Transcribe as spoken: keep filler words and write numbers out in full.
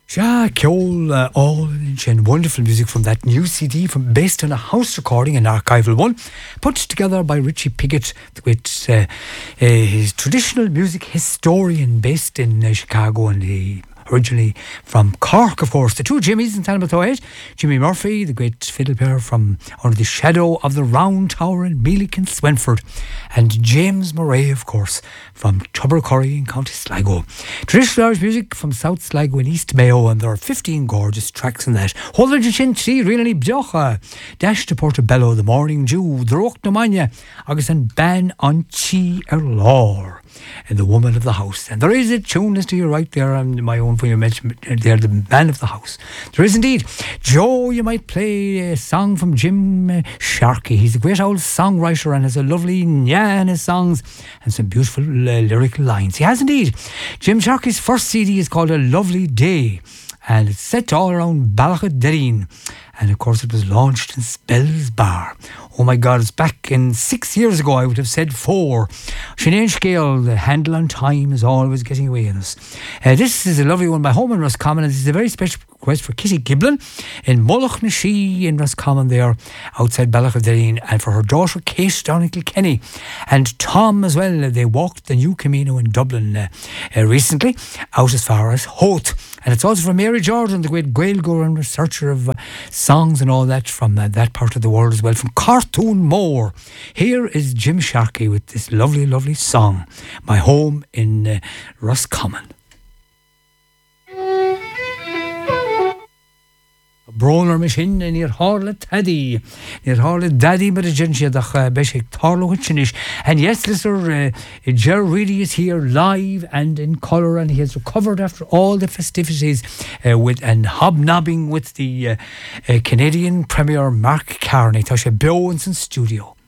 Ja, Ceol uh, Orange and wonderful music from that new C D from based on a house recording, an archival one, put together by Richie Piggott, the great uh, uh, his traditional music historian based in uh, Chicago, and he originally from Cork, of course. The two Jimmys in Talbot, Jimmy Murphy, the great fiddle player from Under the Shadow of the Round Tower in Meelick and Swenford, and James Murray, of course, from Tubbercurry in County Sligo. Traditional Irish music from South Sligo and East Mayo, and there are fifteen gorgeous tracks in that. Hodler Chin Tree, really Bjocha, Dash to Portobello, The Morning Dew, The Rock Namanya, August and Ban on Chi Erlor, and The Woman of the House. And there is a tune as to you right there on my own when you mentioned there, The Man of the House. There is indeed. Joe, you might play a song from Jim uh, Sharkey. He's a great old songwriter and has a lovely nya in his songs and some beautiful uh, lyrical lines. He has indeed. Jim Sharkey's first C D is called A Lovely Day, and it's set all around Ballaghaderreen. And of course it was launched in Spells Bar. Oh my God, it's back in six years ago, I would have said four. Sinead Scale, the handle on time is always getting away in us. Uh, this is a lovely one by Home in Roscommon, and this is a very special request for Kitty Giblin in Mullach na Shee in Roscommon there, outside Ballaghaderreen, and for her daughter Kate down in Kilkenny. And Tom as well, they walked the new Camino in Dublin uh, uh, recently, out as far as Howth. And it's also from Mary Jordan, the great Gaelgo and researcher of uh, songs and all that from uh, that part of the world as well, from Cartoon Moor. Here is Jim Sharkey with this lovely, lovely song, My Home in uh, Roscommon. Broner machine in your Harle Taddy, your Harle Daddy, but a gentleman that Beshik Tarlo Hitchenish. And yes, listener, uh, Ger Reedy is here live and in colour, and he has recovered after all the festivities uh, with and hobnobbing with the uh, uh, Canadian Premier Mark Carney. Tasha Bowens in studio.